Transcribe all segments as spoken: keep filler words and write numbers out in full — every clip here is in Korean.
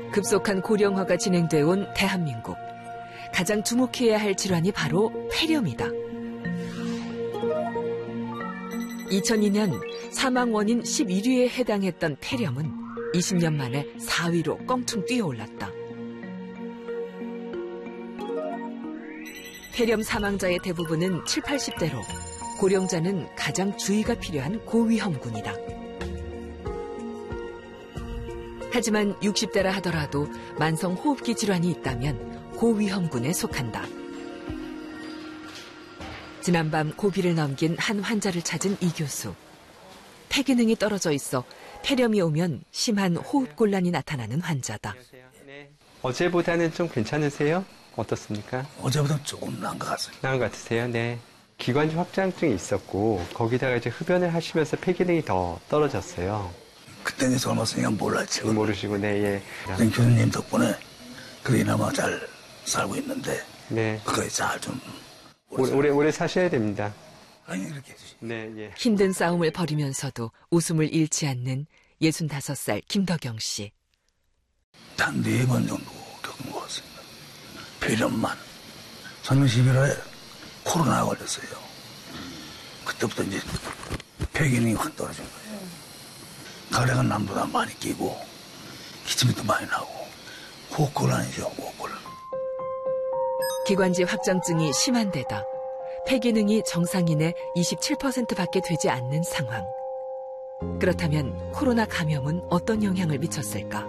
급속한 고령화가 진행돼 온 대한민국. 가장 주목해야 할 질환이 바로 폐렴이다. 이천이 년 사망 원인 십일 위에 해당했던 폐렴은 이십 년 만에 사 위로 껑충 뛰어올랐다. 폐렴 사망자의 대부분은 칠십, 팔십 대로 고령자는 가장 주의가 필요한 고위험군이다. 하지만 육십 대라 하더라도 만성 호흡기 질환이 있다면 고위험군에 속한다. 지난밤 고비를 넘긴 한 환자를 찾은 이 교수. 폐 기능이 떨어져 있어 폐렴이 오면 심한 호흡 곤란이 나타나는 환자다. 네. 어제보다는 좀 괜찮으세요? 어떻습니까? 어제보다 조금 나은 것 같습니다. 나은 것 같으세요? 네. 기관지 확장증이 있었고 거기다가 이제 흡연을 하시면서 폐 기능이 더 떨어졌어요. 그때는 젊었으니까 몰랐지. 모르시고, 네, 예. 교수님 덕분에 그래나마 잘 살고 있는데 네. 그거에 잘 좀 오래, 오래, 오래 사셔야 됩니다. 아니, 이렇게 해주시. 네, 예. 힘든 싸움을 벌이면서도 웃음을 잃지 않는 예순다섯 살 김덕영 씨. 한 네 번 정도 겪은 것 같습니다. 폐렴만. 작년 십일월에 코로나에 걸렸어요. 그때부터 이제 폐 기능이 확 떨어진 거예요. 가래가 남보다 많이 끼고 기침이 더 많이 나고 호흡곤란이죠, 호흡곤란. 기관지 확장증이 심한 데다 폐 기능이 정상인의 이십칠 퍼센트밖에 되지 않는 상황. 그렇다면 코로나 감염은 어떤 영향을 미쳤을까?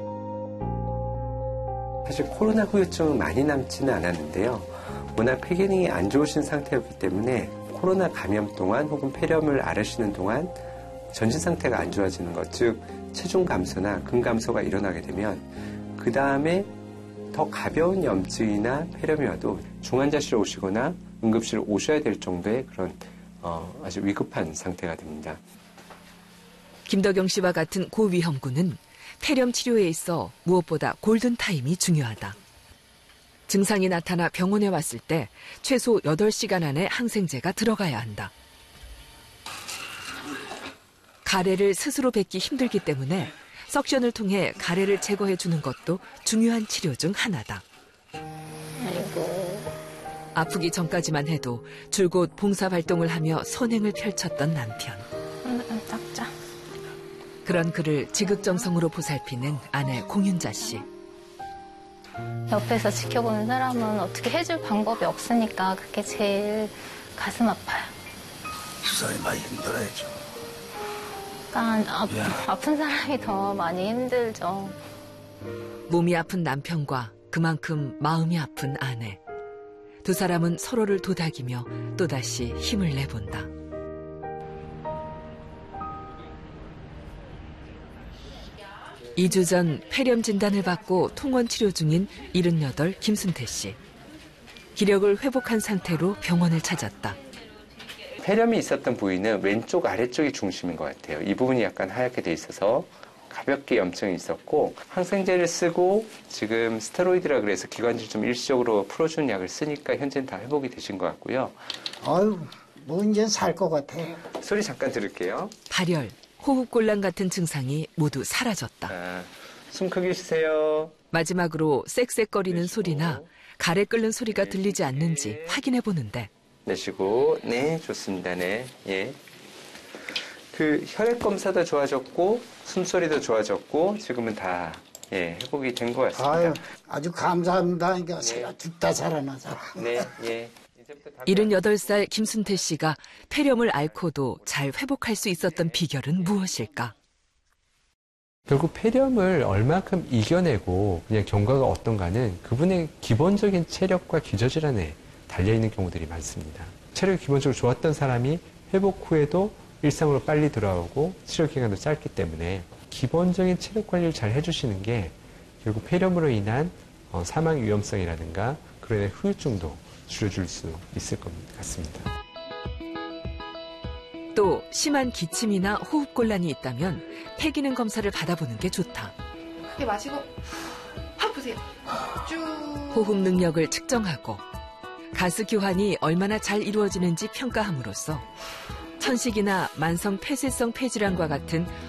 사실 코로나 후유증은 많이 남지는 않았는데요. 워낙 폐 기능이 안 좋으신 상태였기 때문에 코로나 감염 동안 혹은 폐렴을 앓으시는 동안 전신 상태가 안 좋아지는 것, 즉 체중 감소나 근 감소가 일어나게 되면 그 다음에 더 가벼운 염증이나 폐렴이 와도 중환자실에 오시거나 응급실에 오셔야 될 정도의 그런 어, 아주 위급한 상태가 됩니다. 김덕영 씨와 같은 고위험군은 폐렴 치료에 있어 무엇보다 골든타임이 중요하다. 증상이 나타나 병원에 왔을 때 최소 여덟 시간 안에 항생제가 들어가야 한다. 가래를 스스로 뱉기 힘들기 때문에 석션을 통해 가래를 제거해 주는 것도 중요한 치료 중 하나다. 아이고. 아프기 전까지만 해도 줄곧 봉사활동을 하며 선행을 펼쳤던 남편. 음, 닦자. 그런 그를 지극정성으로 보살피는 아내 공윤자 씨. 옆에서 지켜보는 사람은 어떻게 해줄 방법이 없으니까 그게 제일 가슴 아파요. 집사람이 많이 힘들어야죠. 그러니까 아, 아픈 사람이 더 많이 힘들죠. 몸이 아픈 남편과 그만큼 마음이 아픈 아내. 두 사람은 서로를 도닥이며 또다시 힘을 내본다. 이 주 전 폐렴 진단을 받고 통원 치료 중인 일흔여덟 김순태 씨. 기력을 회복한 상태로 병원을 찾았다. 폐렴이 있었던 부위는 왼쪽 아래쪽이 중심인 것 같아요. 이 부분이 약간 하얗게 돼 있어서 가볍게 염증이 있었고 항생제를 쓰고 지금 스테로이드라 그래서 기관지를 좀 일시적으로 풀어주는 약을 쓰니까 현재는 다 회복이 되신 것 같고요. 아유, 뭐 이제 살 것 같아. 소리 잠깐 들을게요. 발열, 호흡곤란 같은 증상이 모두 사라졌다. 아, 숨 크게 쉬세요. 마지막으로 쌕쌕거리는 소리나 가래 끓는 소리가 들리지 않는지 확인해 보는데 내쉬고, 네, 좋습니다. 네, 예. 그 혈액 검사도 좋아졌고 숨소리도 좋아졌고 지금은 다 예, 회복이 된 것 같습니다. 아유, 아주 감사합니다. 그러니까 네. 제가 죽다 살아나서. 네, 예. 일흔여덟 살 김순태 씨가 폐렴을 앓고도 잘 회복할 수 있었던 비결은 무엇일까? 결국 폐렴을 얼마큼 이겨내고 그냥 경과가 어떤가는 그분의 기본적인 체력과 기저질환에 달려있는 경우들이 많습니다. 체력이 기본적으로 좋았던 사람이 회복 후에도 일상으로 빨리 돌아오고 치료 기간도 짧기 때문에 기본적인 체력 관리를 잘 해주시는 게 결국 폐렴으로 인한 사망 위험성이라든가 그로 인한 후유증도 줄여줄 수 있을 것 같습니다. 또 심한 기침이나 호흡곤란이 있다면 폐기능 검사를 받아보는 게 좋다. 크게 마시고 확 푸세요. 쭉. 호흡 능력을 측정하고 가스 교환이 얼마나 잘 이루어지는지 평가함으로써 천식이나 만성 폐쇄성 폐질환과 같은